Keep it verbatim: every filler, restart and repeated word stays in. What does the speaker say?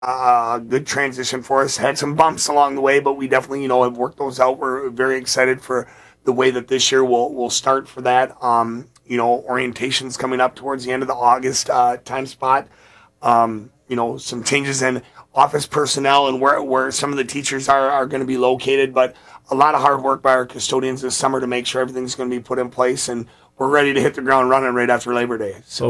a good transition for us. Had some bumps along the way, but we definitely, you know, have worked those out. We're very excited for the way that this year will will start for that. Um, you know, orientation's coming up towards the end of the August uh, time spot. Um, you know, some changes in office personnel and where where some of the teachers are are going to be located, but a lot of hard work by our custodians this summer to make sure everything's going to be put in place, and we're ready to hit the ground running right after Labor Day. So.